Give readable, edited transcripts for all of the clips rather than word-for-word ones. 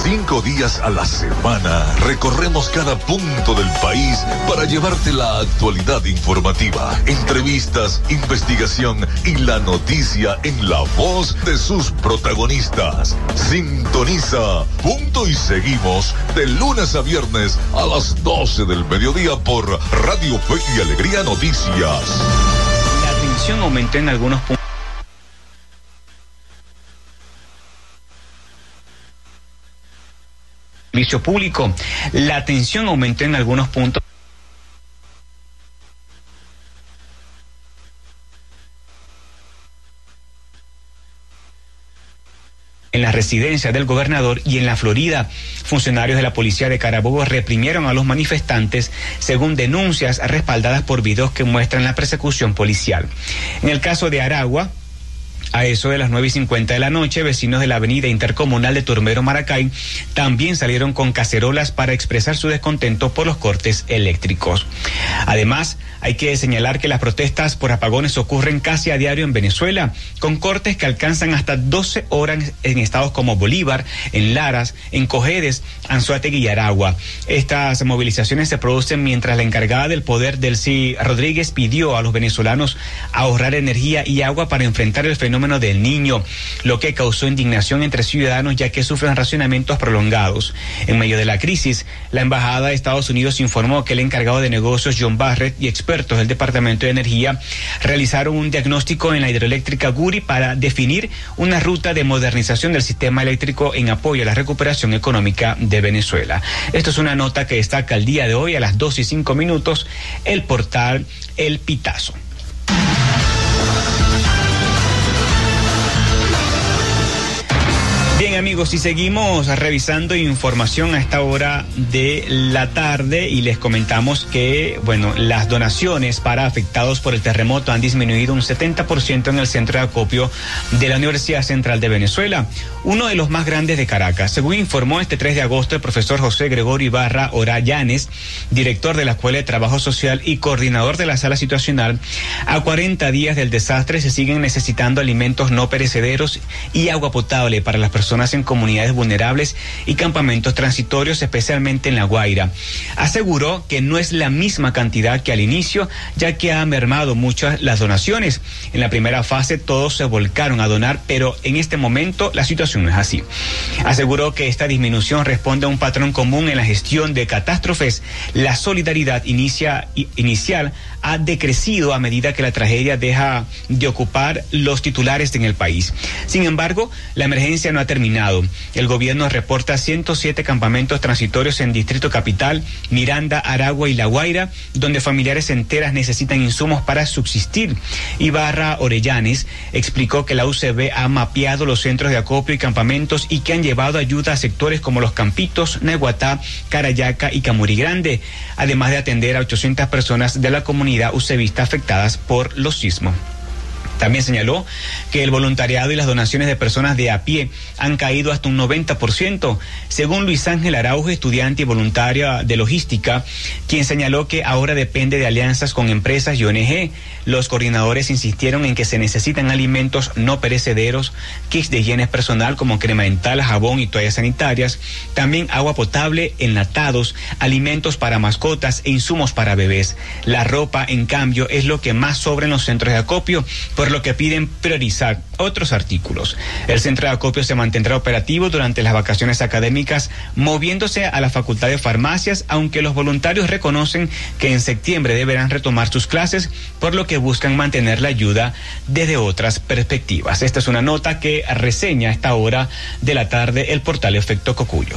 5 días a la semana recorremos cada punto del país para llevarte la actualidad informativa, entrevistas, investigación y la noticia en la voz de sus protagonistas. Sintoniza Punto y Seguimos de lunes a viernes a las 12 del mediodía por Radio Fe y Alegría Noticias. La tensión aumentó en algunos puntos. Servicio público. La tensión aumentó en algunos puntos en la residencia del gobernador y en la Florida. Funcionarios de la policía de Carabobo reprimieron a los manifestantes según denuncias respaldadas por videos que muestran la persecución policial. En el caso de Aragua, a eso de las 9:50 de la noche, vecinos de la avenida intercomunal de Turmero Maracay también salieron con cacerolas para expresar su descontento por los cortes eléctricos. Además, hay que señalar que las protestas por apagones ocurren casi a diario en Venezuela, con cortes que alcanzan hasta 12 horas en estados como Bolívar, en Laras, en Cojedes, Anzoátegui y Aragua. Estas movilizaciones se producen mientras la encargada del poder, Delcy Rodríguez, pidió a los venezolanos ahorrar energía y agua para enfrentar el fenómeno del Niño, lo que causó indignación entre ciudadanos ya que sufren racionamientos prolongados. En medio de la crisis, la Embajada de Estados Unidos informó que el encargado de negocios John Barrett y expertos del Departamento de Energía realizaron un diagnóstico en la hidroeléctrica Guri para definir una ruta de modernización del sistema eléctrico en apoyo a la recuperación económica de Venezuela. Esto es una nota que destaca el día de hoy a las 2:05 el portal El Pitazo. Bien, amigos, y seguimos revisando información a esta hora de la tarde y les comentamos que, las donaciones para afectados por el terremoto han disminuido un 70% en el centro de acopio de la Universidad Central de Venezuela, uno de los más grandes de Caracas. Según informó este 3 de agosto el profesor José Gregorio Ibarra Orayanes, director de la Escuela de Trabajo Social y coordinador de la sala situacional, a 40 días del desastre se siguen necesitando alimentos no perecederos y agua potable para las personas en comunidades vulnerables y campamentos transitorios, especialmente en La Guaira. Aseguró que no es la misma cantidad que al inicio, ya que ha mermado muchas las donaciones. En la primera fase todos se volcaron a donar, pero en este momento la situación no es así. Aseguró que esta disminución responde a un patrón común en la gestión de catástrofes. La solidaridad inicial ha decrecido a medida que la tragedia deja de ocupar los titulares en el país. Sin embargo, la emergencia no ha terminado. El gobierno reporta 107 campamentos transitorios en Distrito Capital, Miranda, Aragua y La Guaira, donde familiares enteras necesitan insumos para subsistir. Ibarra Orayanes explicó que la UCB ha mapeado los centros de acopio y campamentos y que han llevado ayuda a sectores como Los Campitos, Neguatá, Carayaca y Camurí Grande, además de atender a 800 personas de la comunidad ucebista afectadas por los sismos. También señaló que el voluntariado y las donaciones de personas de a pie han caído hasta un 90%, según Luis Ángel Araujo, estudiante y voluntaria de logística, quien señaló que ahora depende de alianzas con empresas y ONG. Los coordinadores insistieron en que se necesitan alimentos no perecederos, kits de higiene personal como crema dental, jabón y toallas sanitarias, también agua potable, enlatados, alimentos para mascotas e insumos para bebés. La ropa, en cambio, es lo que más sobra en los centros de acopio, por lo que piden priorizar otros artículos. El centro de acopio se mantendrá operativo durante las vacaciones académicas, moviéndose a la Facultad de Farmacias, aunque los voluntarios reconocen que en septiembre deberán retomar sus clases, por lo que buscan mantener la ayuda desde otras perspectivas. Esta es una nota que reseña a esta hora de la tarde el portal Efecto Cocuyo.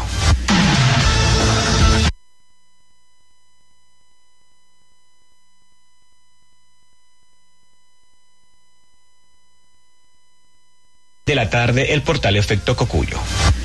De la tarde el portal Efecto Cocuyo.